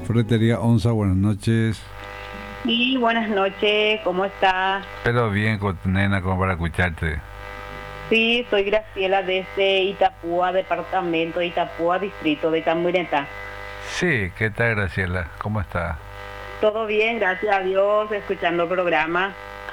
Ferretería Onza, buenas noches. Sí, buenas noches, ¿cómo está? Pero bien, con tu nena, como para escucharte. Sí, soy Graciela desde Itapúa, departamento de Itapúa, distrito de Cambuineta. Sí, ¿qué tal, Graciela? ¿Cómo está? Todo bien, gracias a Dios, escuchando el programa.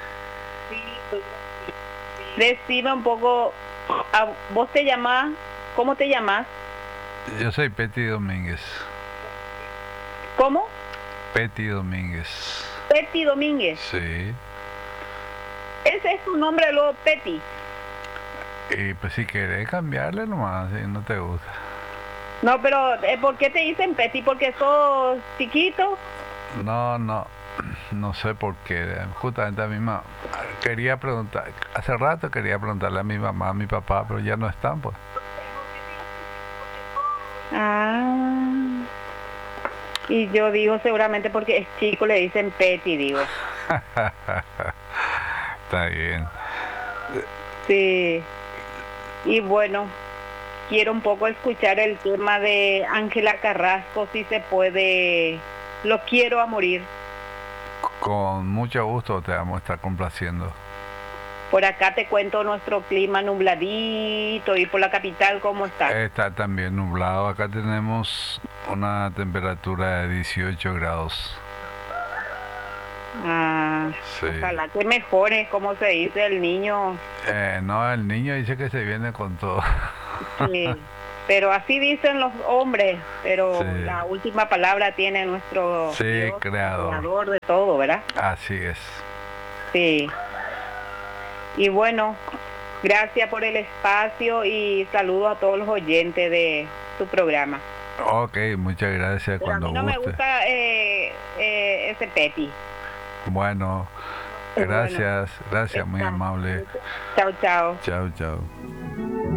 Decime un poco, ¿vos te llamás? ¿Cómo te llamas? Yo soy Peti Domínguez. ¿Cómo? Peti Domínguez. Peti Domínguez. Sí. Ese es tu nombre, luego Peti. Y pues si querés cambiarle nomás, si no te gusta. No, pero ¿por qué te dicen Peti? ¿Porque sos chiquito? No, no, no sé por qué. Justamente a mi mamá quería preguntar, hace rato quería preguntarle a mi mamá, a mi papá, pero ya no están, pues. Ah. Y yo digo seguramente porque es chico le dicen Peti, digo. Está bien. Sí. Y bueno, quiero un poco escuchar el tema de Ángela Carrasco, si se puede. Lo quiero a morir. Con mucho gusto te vamos a estar complaciendo. Por acá te cuento nuestro clima nubladito y por la capital, ¿cómo está? Está también nublado. Acá tenemos una temperatura de 18 grados. Ah, Sí. ojalá que mejore, como se dice el niño. No, el niño dice que se viene con todo. Sí. Pero así dicen los hombres, pero Sí. la última palabra tiene nuestro Sí, Dios, creador. creador de todo, ¿verdad? Así es. Sí. Y bueno, gracias por el espacio y saludos a todos los oyentes de tu programa. Ok, muchas gracias. Pero a Cuando mí no me guste. gusta ese Peti. Bueno, Bueno, gracias, muy está. amable. Chao, chao. Chao, chao.